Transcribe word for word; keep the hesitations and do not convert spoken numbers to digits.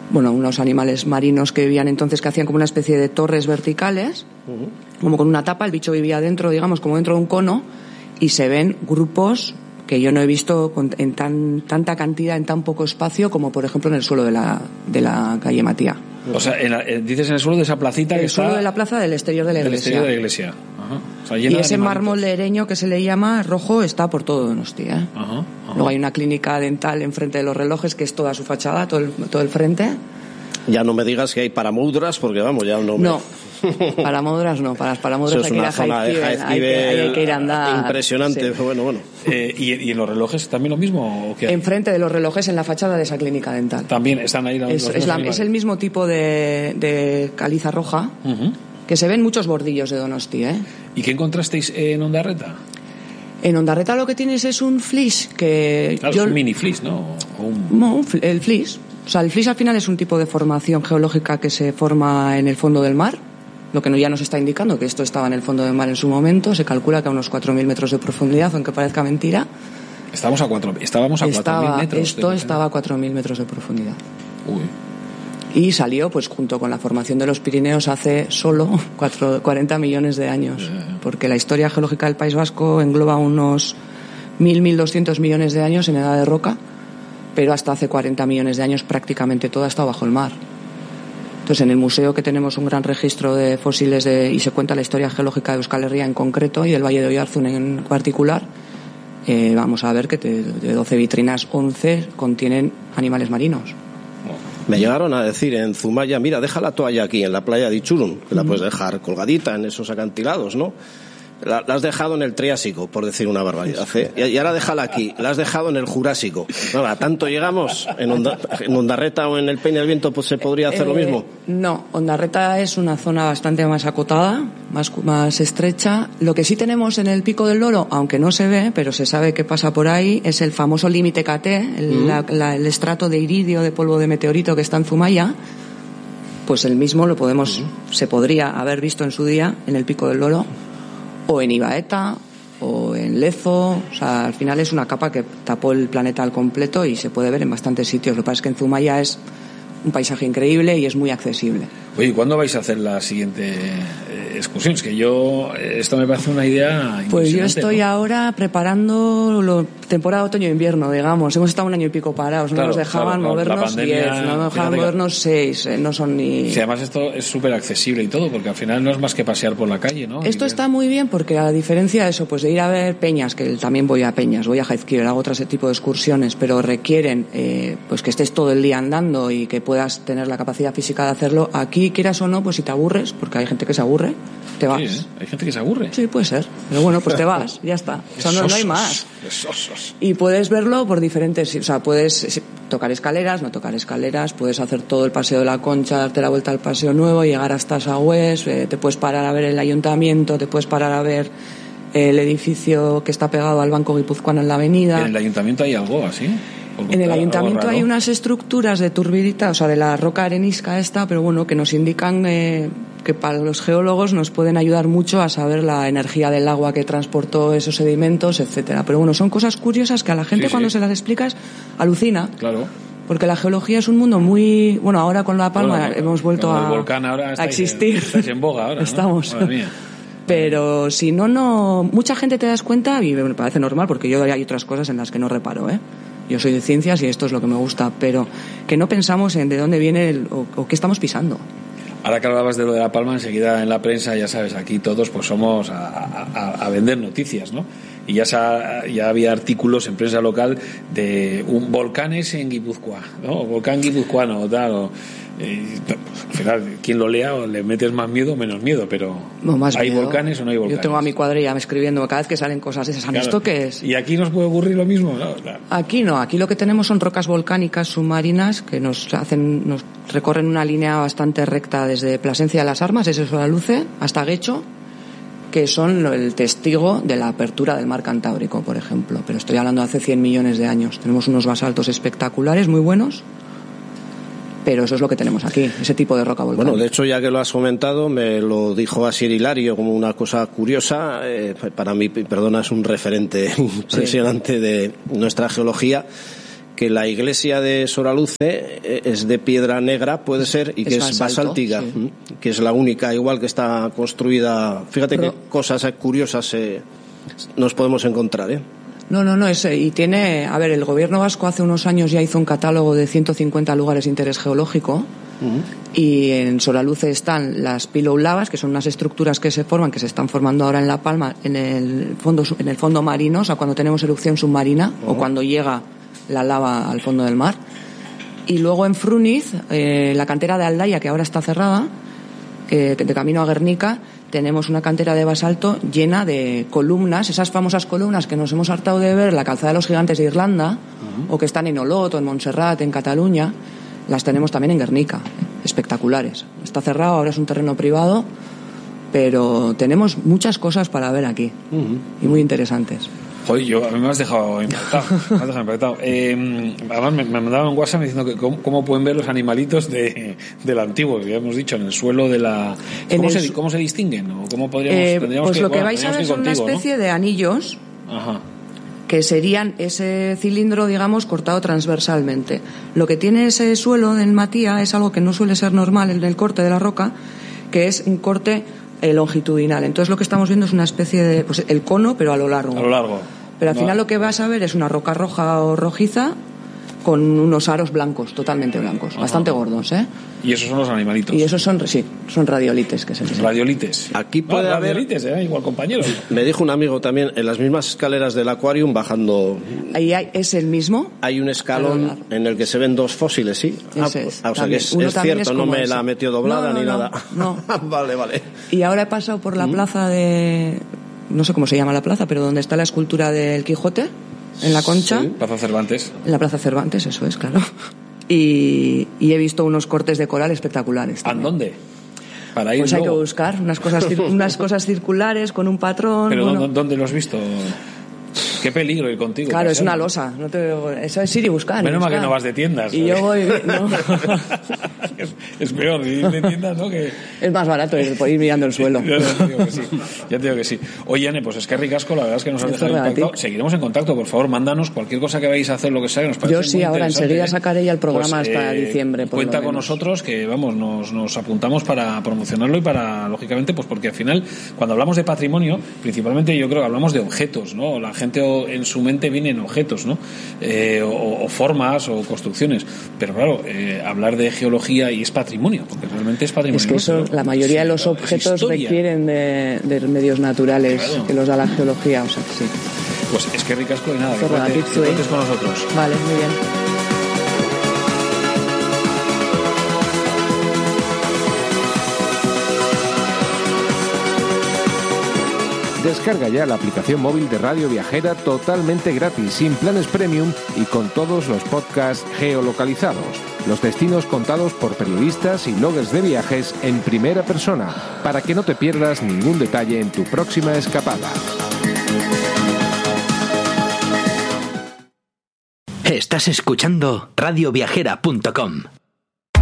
bueno, unos animales marinos que vivían entonces, que hacían como una especie de torres verticales, uh-huh. como con una tapa, el bicho vivía dentro, digamos, como dentro de un cono, y se ven grupos que yo no he visto con, en tan tanta cantidad, en tan poco espacio, como por ejemplo en el suelo de la, de la calle Matía. O sea, en la, dices en el suelo de esa placita el que está... El suelo de la plaza del exterior de la del iglesia. Del exterior de la iglesia. Ajá. O sea, y ese mármol lereño que se le llama rojo está por todo Donosti, ¿eh? Ajá, ajá. Luego hay una clínica dental enfrente de los relojes, que es toda su fachada, todo el, todo el frente. Ya no me digas que hay paramudras, porque vamos, ya no me... No, paramudras no, para las paramudras hay que ir a Jaizkibel, hay, hay que ir a andar. Impresionante, sí. bueno, bueno. Eh, ¿y, ¿Y en los relojes también lo mismo? ¿O qué? Enfrente de los relojes, en la fachada de esa clínica dental. También están ahí los, es, los es, la, es el mismo tipo de, de caliza roja, uh-huh. que se ven muchos bordillos de Donosti, ¿eh? ¿Y qué encontrasteis en Ondarreta? En Ondarreta lo que tienes es un flis que... Claro, yo... es un mini flis, ¿no? O un... No, el flis. O sea, el flis al final es un tipo de formación geológica que se forma en el fondo del mar, lo que ya nos está indicando que esto estaba en el fondo del mar en su momento. Se calcula que a unos cuatro mil metros de profundidad, aunque parezca mentira. Estábamos a cuatro, estábamos a cuatro mil metros. Esto estaba a cuatro mil metros de profundidad. Uy. Y salió pues junto con la formación de los Pirineos hace solo cuarenta millones de años, yeah. porque la historia geológica del País Vasco engloba unos mil, mil doscientos millones de años en edad de roca, pero hasta hace cuarenta millones de años prácticamente todo ha estado bajo el mar. Entonces, en el museo, que tenemos un gran registro de fósiles de, y se cuenta la historia geológica de Euskal Herria en concreto y del Valle de Oyarzun en particular, eh, vamos a ver que te, de doce vitrinas, once contienen animales marinos. Me llegaron a decir en Zumaya, mira, deja la toalla aquí en la playa de Ichurun, que la puedes dejar colgadita en esos acantilados, ¿no? La, la has dejado en el Triásico, por decir una barbaridad, ¿eh? Y, y ahora déjala aquí, la has dejado en el Jurásico. No, ¿a tanto llegamos? ¿En, Onda, en Ondarreta o en el Peine del Viento pues se podría hacer eh, lo mismo? No, Ondarreta es una zona bastante más acotada, más, más estrecha. Lo que sí tenemos en el Pico del Loro, aunque no se ve, pero se sabe que pasa por ahí, es el famoso límite K T, el, mm. la, la, el estrato de iridio, de polvo de meteorito que está en Zumaya. Pues el mismo lo podemos, mm. se podría haber visto en su día en el Pico del Loro, o en Ibaeta, o en Lezo. O sea, al final es una capa que tapó el planeta al completo y se puede ver en bastantes sitios. Lo que pasa es que en Zumaya es un paisaje increíble y es muy accesible. Oye, ¿cuándo vais a hacer la siguiente eh, excursión? Es que yo, esto me parece una idea Pues yo estoy ¿no? ahora preparando la temporada otoño-invierno, digamos. Hemos estado un año y pico parados, claro, no nos dejaban claro, movernos diez, no nos dejaban movernos seis, eh, no son ni... Sí, además esto es súper accesible y todo, porque al final no es más que pasear por la calle, ¿no? Esto está muy bien porque, a diferencia de eso, pues de ir a ver peñas, que también voy a peñas, voy a Jaizkibel, hago otro tipo de excursiones, pero requieren eh, pues que estés todo el día andando y que puedas tener la capacidad física de hacerlo. Aquí, quieras o no, pues si te aburres, porque hay gente que se aburre, te vas. Sí, ¿eh? Hay gente que se aburre. Sí, puede ser. Pero bueno, pues te vas, ya está. O sea, no, no hay más. Y puedes verlo por diferentes... O sea, puedes tocar escaleras, no tocar escaleras, puedes hacer todo el Paseo de la Concha, darte la vuelta al Paseo Nuevo, llegar hasta Sagües, eh, te puedes parar a ver el ayuntamiento, te puedes parar a ver el edificio que está pegado al Banco Guipuzcoano en la avenida. ¿En el ayuntamiento hay algo así? En el ayuntamiento hay unas estructuras de turbidita, o sea, de la roca arenisca esta, pero bueno, que nos indican eh, que para los geólogos nos pueden ayudar mucho a saber la energía del agua que transportó esos sedimentos, etcétera. Pero bueno, son cosas curiosas que a la gente sí, cuando sí. se las explicas alucina. Claro. Porque la geología es un mundo muy... Bueno, ahora con La Palma bueno, hemos vuelto a, volcán ahora a existir. Estáis en boga ahora, ¿no? Estamos. Madre mía. Pero si no, no... Mucha gente te das cuenta, y me parece normal, porque yo hay otras cosas en las que no reparo, ¿eh? Yo soy de ciencias y esto es lo que me gusta, pero que no pensamos en de dónde viene el, o, o qué estamos pisando. Ahora que hablabas de lo de La Palma, enseguida en la prensa, ya sabes, aquí todos pues somos a, a, a vender noticias, ¿no? Y ya, sa, ya había artículos en prensa local de un volcanes en Guipúzcoa, ¿no? Volcán guipuzcoano o tal, o... Eh, al final, quien lo lea o le metes más miedo o menos miedo, pero no, más ¿hay miedo. volcanes o no hay volcanes? Yo tengo a mi cuadrilla escribiendo cada vez que salen cosas esas. Claro. ¿Esto qué es? ¿Y aquí nos puede ocurrir lo mismo? No, claro. Aquí no, aquí lo que tenemos son rocas volcánicas submarinas que nos hacen, nos recorren una línea bastante recta desde Plasencia de las Armas, ese es Solaluce, hasta Guecho, que son el testigo de la apertura del mar Cantábrico, por ejemplo. Pero estoy hablando de hace cien millones de años. Tenemos unos basaltos espectaculares, muy buenos. Pero eso es lo que tenemos aquí, ese tipo de roca volcánica. Bueno, de hecho, ya que lo has comentado, me lo dijo Asier Hilario como una cosa curiosa. Eh, para mí, perdona, es un referente impresionante sí. de nuestra geología. que la iglesia de Soraluce es de piedra negra, puede ser, y que es, es basáltica, sí. que es la única, igual que está construida. Fíjate Pero, qué cosas curiosas eh, nos podemos encontrar, ¿eh? No, no, no, es, y tiene, a ver, el gobierno vasco hace unos años ya hizo un catálogo de ciento cincuenta lugares de interés geológico, uh-huh. y en Soraluce están las pillow lavas, que son unas estructuras que se forman, que se están formando ahora en La Palma, en el fondo, en el fondo marino, o sea, cuando tenemos erupción submarina, uh-huh. o cuando llega la lava al fondo del mar. Y luego en Fruniz, eh, la cantera de Aldaya, que ahora está cerrada, eh, de camino a Guernica, tenemos una cantera de basalto llena de columnas, esas famosas columnas que nos hemos hartado de ver en la calzada de los gigantes de Irlanda, uh-huh. o que están en Olot o en Montserrat, en Cataluña, las tenemos también en Guernica, espectaculares. Está cerrado, ahora es un terreno privado, pero tenemos muchas cosas para ver aquí, uh-huh. y muy interesantes. Joder, yo, a mí me has dejado impactado. Me has dejado impactado. Eh, además, me, me mandaban un WhatsApp diciendo que cómo, cómo pueden ver los animalitos de, del antiguo, ya hemos dicho, en el suelo de la. ¿Cómo, se, ¿cómo se distinguen? ¿O cómo podríamos, eh, pues que, lo que bueno, vais a ver son contigo, una especie, ¿no?, de anillos. Ajá. Que serían ese cilindro, digamos, cortado transversalmente. Lo que tiene ese suelo en Matía es algo que no suele ser normal en el corte de la roca, que es un corte eh, longitudinal. Entonces lo que estamos viendo es una especie de, pues, el cono, pero a lo largo. A lo largo. Pero al no. final lo que vas a ver es una roca roja o rojiza con unos aros blancos, totalmente blancos, ajá, bastante gordos, ¿eh? Y esos son los animalitos. Y esos son, sí, son radiolites, que se dice. Radiolites. Aquí puede ah, haber radiolites, ¿eh? Igual compañeros. Me dijo un amigo también, en las mismas escaleras del Aquarium, bajando. Ahí hay, es el mismo. Hay un escalón en el que se ven dos fósiles, sí. Ese ah, es, ah, o sea que es, es cierto, es no me ese. la metió doblada, no, no, ni no, nada. No. Vale, vale. Y ahora he pasado por la ¿Mm? plaza de, no sé cómo se llama la plaza, pero donde está la escultura del Quijote, en la Concha. Sí, Plaza Cervantes. En la Plaza Cervantes, eso es, claro. Y, y he visto unos cortes de coral espectaculares. ¿A dónde? Para ir pues luego. Hay que buscar unas cosas, unas cosas circulares con un patrón. ¿Pero bueno. ¿dónde, ¿dónde lo has visto? Qué peligro ir contigo. Claro, es una losa. No te, eso es ir y buscar. Menos mal que no vas de tiendas. Y yo voy. No. es, es peor ir de tiendas, ¿no? Que... Es más barato ir, por ir mirando el suelo. Ya te digo que sí. Ya te digo que sí. Oye, Anne, pues es que ricasco, la verdad es que nos has dejado impactado. Seguiremos en contacto, por favor, mándanos cualquier cosa que vayáis a hacer, lo que sea, que nos parece Yo sí, muy ahora enseguida ¿eh? sacaré ya el programa pues, hasta eh, diciembre. Por cuenta con nosotros, que vamos, nos, nos apuntamos para promocionarlo y para, lógicamente, pues porque al final, cuando hablamos de patrimonio, principalmente yo creo que hablamos de objetos, ¿no? La gente en su mente vienen objetos, ¿no? Eh, o, o formas o construcciones, pero claro, eh, hablar de geología y es patrimonio, porque realmente es patrimonio. Es que eso, la mayoría de los objetos requieren de, de medios naturales, claro, que los da la geología, o sea que sí. Pues es que ricasco y nada, que cuentes, que cuentes con nosotros. Vale, muy bien. Descarga ya la aplicación móvil de Radio Viajera totalmente gratis, sin planes premium y con todos los podcasts geolocalizados. Los destinos contados por periodistas y bloggers de viajes en primera persona, para que no te pierdas ningún detalle en tu próxima escapada. Estás escuchando radio viajera punto com.